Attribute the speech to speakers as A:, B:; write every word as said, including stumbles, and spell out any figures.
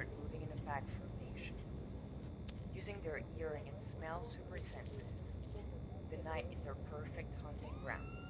A: start moving in a pack formation. Using their hearing and smell super senses, the night is their perfect hunting ground.